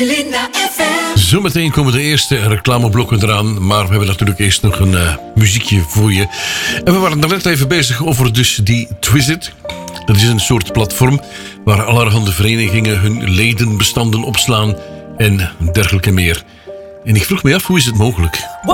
Linda FM. Zometeen komen de eerste reclameblokken eraan. Maar we hebben natuurlijk eerst nog een muziekje voor je. En we waren net even bezig over dus die Twizzit. Dat is een soort platform waar allerhande verenigingen hun ledenbestanden opslaan en dergelijke meer. En ik vroeg me af, hoe is het mogelijk?